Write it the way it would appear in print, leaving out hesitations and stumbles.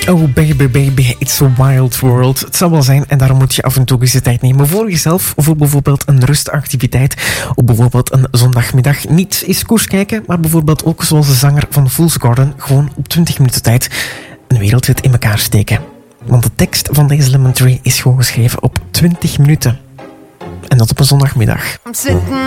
Oh baby, baby, it's a wild world. Het zal wel zijn en daarom moet je af en toe eens de tijd nemen voor jezelf. Voor bijvoorbeeld een rustactiviteit. Of bijvoorbeeld een zondagmiddag. Niet eens koers kijken, maar bijvoorbeeld ook zoals de zanger van Fool's Garden. Gewoon op 20 minuten tijd een wereldhit in elkaar steken. Want de tekst van deze Lemon Tree is gewoon geschreven op 20 minuten. En dat op een zondagmiddag. I'm sitting